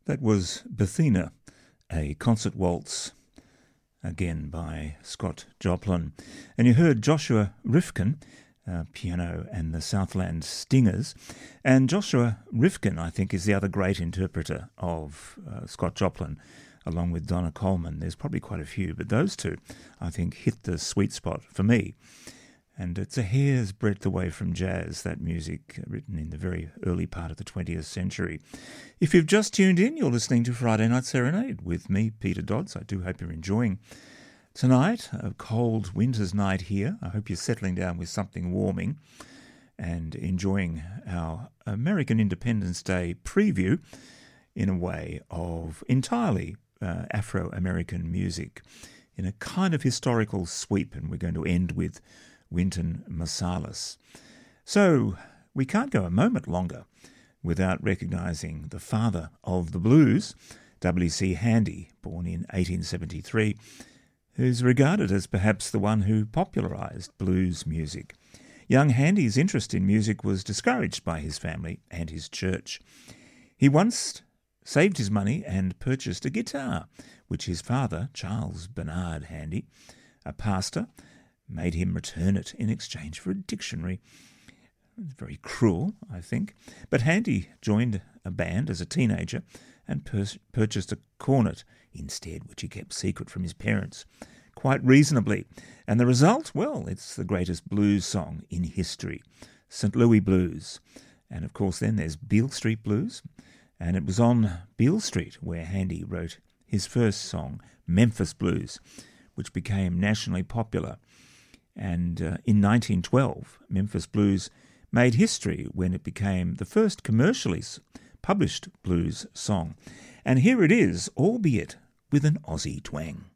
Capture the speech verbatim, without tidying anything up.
That was Bethina, a concert waltz, again by Scott Joplin. And you heard Joshua Rifkin, uh, piano and the Southland Stingers. And Joshua Rifkin, I think, is the other great interpreter of uh, Scott Joplin, along with Donna Coleman. There's probably quite a few, but those two, I think, hit the sweet spot for me. And it's a hair's breadth away from jazz, that music written in the very early part of the twentieth century. If you've just tuned in, you're listening to Friday Night Serenade with me, Peter Dodds. I do hope you're enjoying tonight, a cold winter's night here. I hope you're settling down with something warming and enjoying our American Independence Day preview in a way of entirely uh, Afro-American music in a kind of historical sweep, and we're going to end with Wynton Marsalis. So we can't go a moment longer without recognising the father of the blues, W C Handy, born in eighteen seventy-three, who's regarded as perhaps the one who popularised blues music. Young Handy's interest in music was discouraged by his family and his church. He once saved his money and purchased a guitar, which his father, Charles Bernard Handy, a pastor, made him return it in exchange for a dictionary. Very cruel, I think. But Handy joined a band as a teenager and pur- purchased a cornet instead, which he kept secret from his parents, quite reasonably. And the result? Well, it's the greatest blues song in history, Saint Louis Blues. And of course then there's Beale Street Blues, and it was on Beale Street where Handy wrote his first song, Memphis Blues, which became nationally popular. And uh, in nineteen twelve, Memphis Blues made history when it became the first commercially published blues song. And here it is, albeit with an Aussie twang.